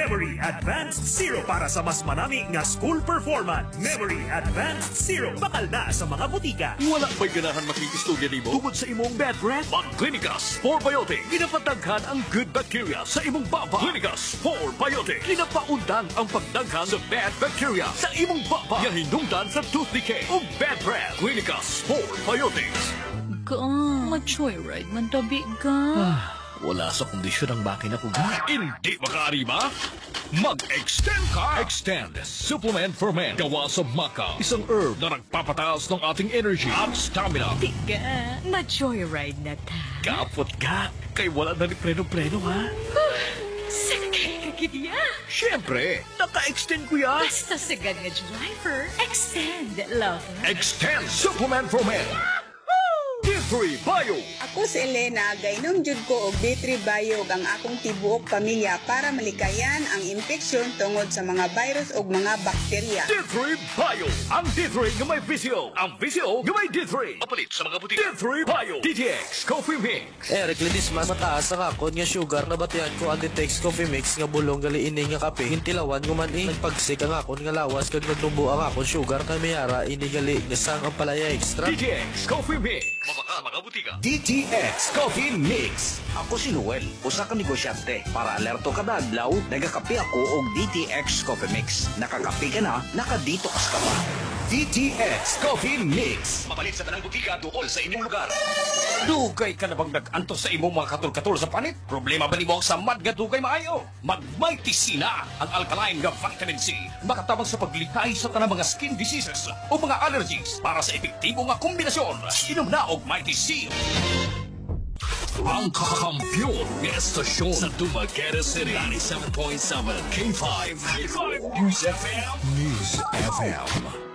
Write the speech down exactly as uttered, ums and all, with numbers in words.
Memory Advanced Zero para sa mas manami nga school performance. Memory Advanced Zero, bakal na sa mga butika. Wala ba'y ganahan makikistudya nimo tungod sa imong bad breath? Mag-Clinicus four Biotic. Ginapataghan ang good bacteria sa imong baba. Clinicus four Biotic. Ginapaundan ang pagdaghan sa bad bacteria sa imong baba. Yahinungdan sa tooth decay o bad breath. Clinicus four Biotics. Ka, ma-joyride man tabi ka. Wala sa kondisyon ang makina ko ga. Hindi makaari ba? Mag-extend ka! Extend Supplement for Men. Gawa sa maca. Isang herb na nagpapataas ng ating energy at stamina. Tiga, ma-joyride na ta. Kapot ka. Kay wala na ni preno-preno ha. Sakay ka kiniya. Siyempre, naka-extend ko yan. Basta sagad nga driver, extend, lover. Extend Supplement for Men. D three Bio. Ako si Elena, gaynom jud ko og D three Bio ang akong tibuok pamilya para malikayan ang infeksyon tungod sa mga virus ug mga bakterya. D three Bio. Ang D three nga may Visio. Ang Visio nga may D three. Papalit sa mga butika. D three Bio. D T X Coffee Mix. Eric Lidis, mas mataas ang akon nga sugar na batihan ko ang D T X Coffee Mix nga bulong gali ini nga kape. Hintilawan ko man eh. Nagpagsik ang akon nga lawas kag nagtumbo ang akon sugar kay mayara ini gali nga sang ang palaya extra. D T X Coffee Mix. Mabaka mga butika. D T X Coffee Mix. Ako si Noel, usa ka negosyante. Para alerto kada adlaw, nagakape ako og D T X Coffee Mix. Nakakape ka na, nakadetox ka pa. D T X Coffee Mix. Mapalit sa tanang butika tukol sa inyong lugar. Dugay ka na bang nag-antos sa imong mga katul-katul sa panit? Problema ba ni mo sa mad nga dugay maayo? Mag-Mighty-C-Na, ang alkaline nga vitamin C. Makatabang sa paglikay sa tanang mga skin diseases o mga allergies para sa epektibo nga kombinasyon. Inom na og Mighty-C. Ang kakampiyon ng estasyon sa Dumaguete City. ninety-seven point seven K five. K five News F M. News F M.